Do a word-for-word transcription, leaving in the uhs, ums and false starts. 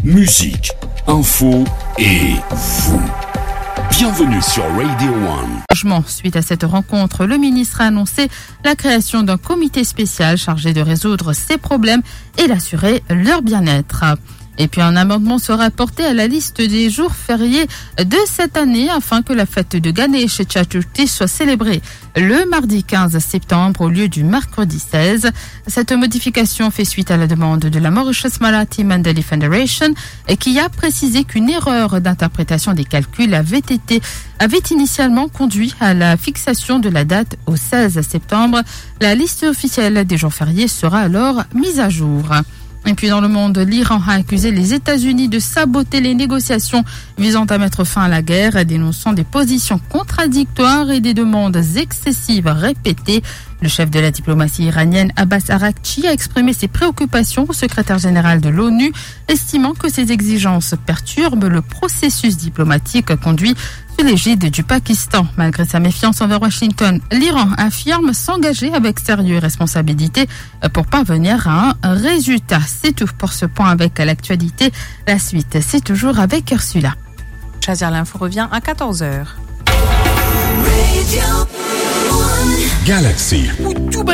musique, info et vous. Bienvenue sur Radio One. Suite à cette rencontre, le ministre a annoncé la création d'un comité spécial chargé de résoudre ces problèmes et d'assurer leur bien-être. Et puis un amendement sera porté à la liste des jours fériés de cette année afin que la fête de Ganesh Chaturthi soit célébrée le mardi quinze septembre au lieu du mercredi seize. Cette modification fait suite à la demande de la Mauritius Marathi Mandali Federation qui a précisé qu'une erreur d'interprétation des calculs avait été avait initialement conduit à la fixation de la date au seize septembre. La liste officielle des jours fériés sera alors mise à jour. Et puis dans le monde, l'Iran a accusé les États-Unis de saboter les négociations visant à mettre fin à la guerre, dénonçant des positions contradictoires et des demandes excessives répétées. Le chef de la diplomatie iranienne, Abbas Araghchi, a exprimé ses préoccupations au secrétaire général de l'ONU, estimant que ces exigences perturbent le processus diplomatique conduit sous l'égide du Pakistan. Malgré sa méfiance envers Washington, l'Iran affirme s'engager avec sérieux et responsabilité pour parvenir à un résultat. C'est tout pour ce point avec l'actualité. La suite, c'est toujours avec Ursula. Chazir l'info revient à quatorze heures. Galaxy.